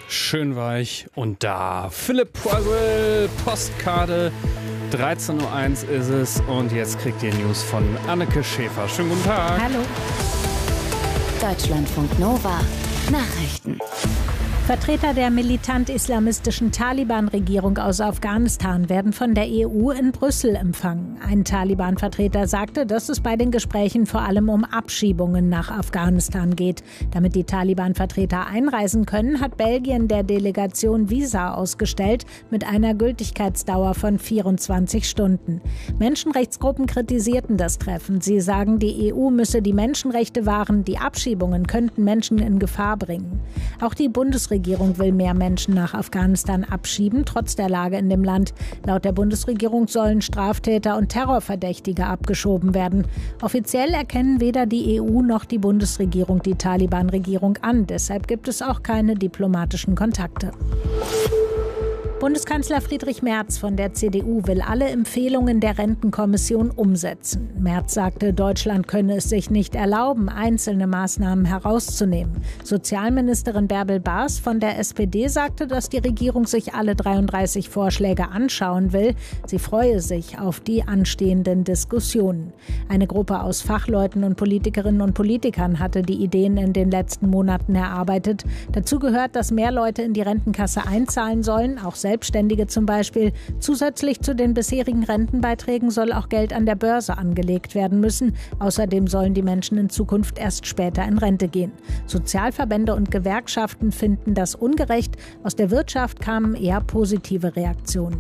schön weich und da. Philipp Poisel, Postkarte, 13.01 Uhr ist es und jetzt kriegt ihr News von Anneke Schäfer. Schönen guten Tag. Hallo. Deutschlandfunk Nova. Nachrichten. Vertreter der militant-islamistischen Taliban-Regierung aus Afghanistan werden von der EU in Brüssel empfangen. Ein Taliban-Vertreter sagte, dass es bei den Gesprächen vor allem um Abschiebungen nach Afghanistan geht. Damit die Taliban-Vertreter einreisen können, hat Belgien der Delegation Visa ausgestellt mit einer Gültigkeitsdauer von 24 Stunden. Menschenrechtsgruppen kritisierten das Treffen. Sie sagen, die EU müsse die Menschenrechte wahren, die Abschiebungen könnten Menschen in Gefahr bringen. Auch die Bundesregierung will mehr Menschen nach Afghanistan abschieben, trotz der Lage in dem Land. Laut der Bundesregierung sollen Straftäter und Terrorverdächtige abgeschoben werden. Offiziell erkennen weder die EU noch die Bundesregierung die Taliban-Regierung an. Deshalb gibt es auch keine diplomatischen Kontakte. Bundeskanzler Friedrich Merz von der CDU will alle Empfehlungen der Rentenkommission umsetzen. Merz sagte, Deutschland könne es sich nicht erlauben, einzelne Maßnahmen herauszunehmen. Sozialministerin Bärbel Baas von der SPD sagte, dass die Regierung sich alle 33 Vorschläge anschauen will. Sie freue sich auf die anstehenden Diskussionen. Eine Gruppe aus Fachleuten und Politikerinnen und Politikern hatte die Ideen in den letzten Monaten erarbeitet. Dazu gehört, dass mehr Leute in die Rentenkasse einzahlen sollen, auch Selbstständige zum Beispiel. Zusätzlich zu den bisherigen Rentenbeiträgen soll auch Geld an der Börse angelegt werden müssen. Außerdem sollen die Menschen in Zukunft erst später in Rente gehen. Sozialverbände und Gewerkschaften finden das ungerecht. Aus der Wirtschaft kamen eher positive Reaktionen.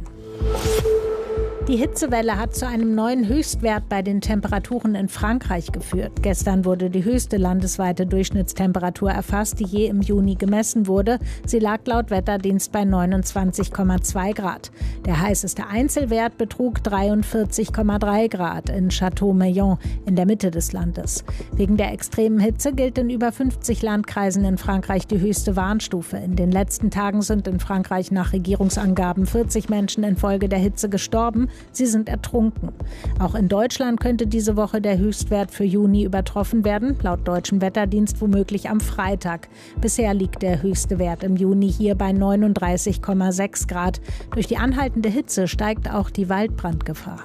Die Hitzewelle hat zu einem neuen Höchstwert bei den Temperaturen in Frankreich geführt. Gestern wurde die höchste landesweite Durchschnittstemperatur erfasst, die je im Juni gemessen wurde. Sie lag laut Wetterdienst bei 29,2 Grad. Der heißeste Einzelwert betrug 43,3 Grad in Château-Meillon in der Mitte des Landes. Wegen der extremen Hitze gilt in über 50 Landkreisen in Frankreich die höchste Warnstufe. In den letzten Tagen sind in Frankreich nach Regierungsangaben 40 Menschen infolge der Hitze gestorben. Sie sind ertrunken. Auch in Deutschland könnte diese Woche der Höchstwert für Juni übertroffen werden, laut deutschem Wetterdienst womöglich am Freitag. Bisher liegt der höchste Wert im Juni hier bei 39,6 Grad. Durch die anhaltende Hitze steigt auch die Waldbrandgefahr.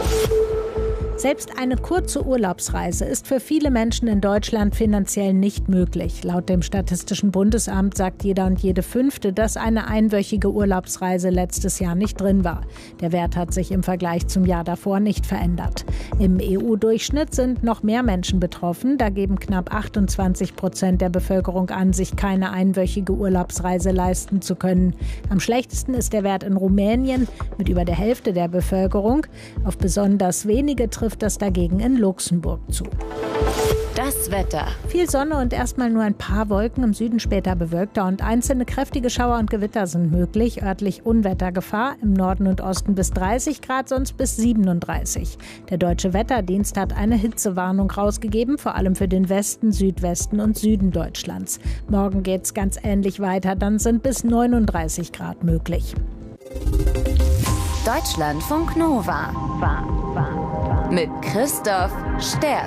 Selbst eine kurze Urlaubsreise ist für viele Menschen in Deutschland finanziell nicht möglich. Laut dem Statistischen Bundesamt sagt jeder und jede Fünfte, dass eine einwöchige Urlaubsreise letztes Jahr nicht drin war. Der Wert hat sich im Vergleich zum Jahr davor nicht verändert. Im EU-Durchschnitt sind noch mehr Menschen betroffen. Da geben knapp 28% der Bevölkerung an, sich keine einwöchige Urlaubsreise leisten zu können. Am schlechtesten ist der Wert in Rumänien mit über der Hälfte der Bevölkerung. Auf besonders wenige trifft das dagegen in Luxemburg zu. Das Wetter. Viel Sonne und erstmal nur ein paar Wolken, im Süden später bewölkter und einzelne kräftige Schauer und Gewitter sind möglich. Örtlich Unwettergefahr, im Norden und Osten bis 30 Grad, sonst bis 37. Der Deutsche Wetterdienst hat eine Hitzewarnung rausgegeben, vor allem für den Westen, Südwesten und Süden Deutschlands. Morgen geht's ganz ähnlich weiter, dann sind bis 39 Grad möglich. Deutschlandfunk Nova. Mit Christoph Sterz.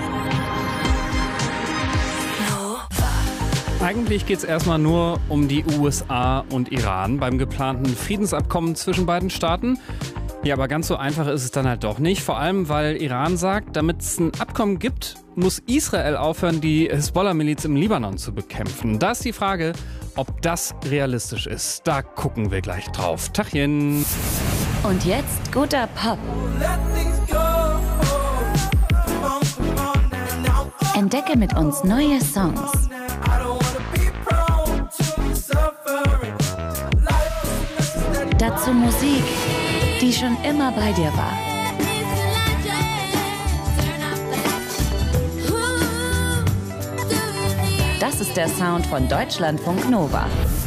Eigentlich geht es erstmal nur um die USA und Iran beim geplanten Friedensabkommen zwischen beiden Staaten. Ja, aber ganz so einfach ist es dann halt doch nicht. Vor allem, weil Iran sagt, damit es ein Abkommen gibt, muss Israel aufhören, die Hisbollah-Miliz im Libanon zu bekämpfen. Da ist die Frage, ob das realistisch ist. Da gucken wir gleich drauf. Tachchen. Und jetzt guter Pop. Entdecke mit uns neue Songs. Dazu Musik, die schon immer bei dir war. Das ist der Sound von Deutschlandfunk Nova.